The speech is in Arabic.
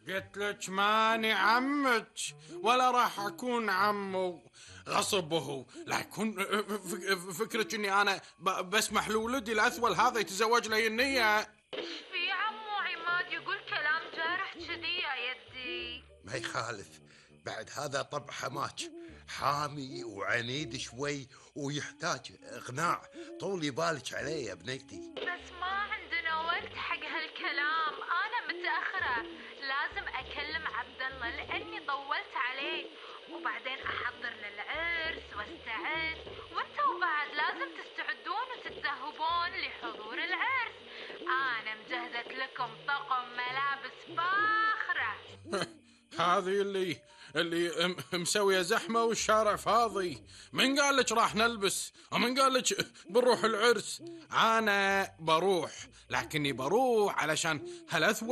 قلت لك ماني عمك ولا راح أكون عمو. غصبه لا يكون فكرك إني أنا بسمح لولدي الأثول هذا يتزوج لي النية. في عمو عماد يقول كلام جارح كذي يا يدي. ما يخالف، بعد هذا طبع حماك حامي وعنيد شوي ويحتاج إقناع. طولي بالك عليه يا بنيتي. بس ما عندنا وقت حق هالكلام، أنا متأخرة، لازم أكلم عبد الله لأني طولت عليه، وبعدين أحضر للعرس واستعد، وانتوا بعد لازم تستعدون وتتذهبون لحضور العرس. أنا مجهزت لكم طقم ملابس فاخرة. هذه اللي مسوية زحمة والشارع فاضي. من قال لك راح نلبس ومن قال لك بنروح العرس؟ أنا بروح، لكني بروح علشان هالأثوى